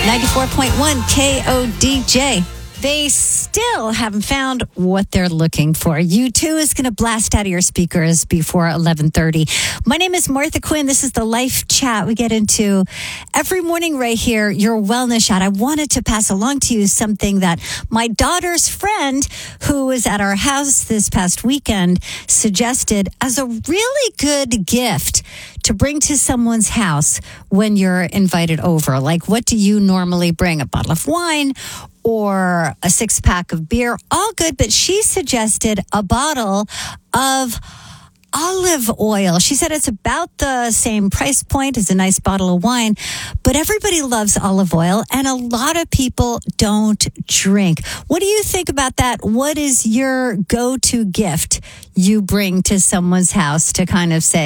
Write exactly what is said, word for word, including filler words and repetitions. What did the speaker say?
ninety-four point one K O D J. They still haven't found what they're looking for. U two is going to blast out of your speakers before eleven thirty. My name is Martha Quinn. This is the Life Chat we get into every morning right here, your wellness chat. I wanted to pass along to you something that my daughter's friend, who was at our house this past weekend, suggested as a really good gift to bring to someone's house when you're invited over. Like, what do you normally bring? A bottle of wine or a six pack of beer? All good, but she suggested a bottle of olive oil. She said it's about the same price point as a nice bottle of wine, but everybody loves olive oil and a lot of people don't drink. What do you think about that? What is your go-to gift you bring to someone's house to kind of say,